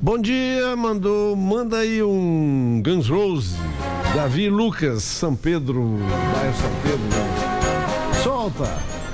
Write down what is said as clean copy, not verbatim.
Bom dia, manda aí um Guns Rose, Davi Lucas, São Pedro, bairro São Pedro. Solta!